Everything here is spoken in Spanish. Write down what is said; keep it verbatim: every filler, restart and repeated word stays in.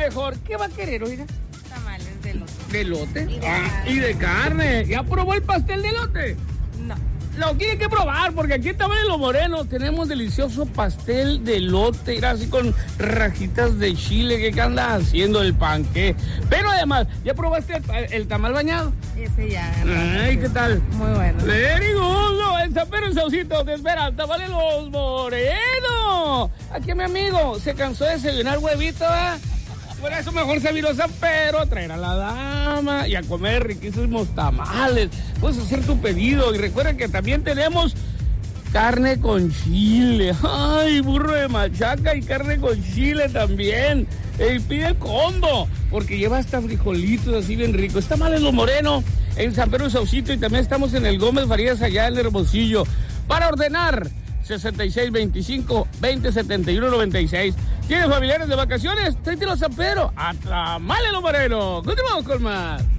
mejor. ¿Qué va a querer, oiga? Tamales de elote. ¿De elote? Y de ah, carne. y de carne. ¿Ya probó el pastel de elote? No. Lo tiene que probar, porque aquí en Tamales Los Morenos tenemos delicioso pastel de elote, era así con rajitas de chile. ¿Qué andas haciendo el panqué? Pero además, ¿ya probaste el, el tamal bañado? Ese ya. Ay, ¿qué tal? Muy bueno. Very good. No, en San Pedro en Saucito te esperan Tamales Los Morenos. Aquí mi amigo se cansó de desayunar huevito, ¿eh? Por eso mejor se viró San Pedro a traer a la dama y a comer riquísimos tamales. Puedes hacer tu pedido y recuerda que también tenemos carne con chile. Ay, burro de machaca y carne con chile también. Y pide el combo porque lleva hasta frijolitos así bien ricos. Tamales Los Morenos en San Pedro Saucito y también estamos en el Gómez Farías allá en Hermosillo. Para ordenar, sesenta y seis veinticinco, veinte setenta y uno noventa y seis. ¿Tienes familiares de vacaciones? Tráetelos a San Pedro, a Tamales Los Morenos. Continuamos con más.